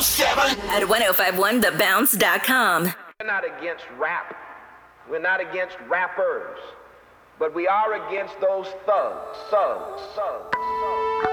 At 1051thebounce.com. We're not against rap. We're not against rappers. But we are against those thugs.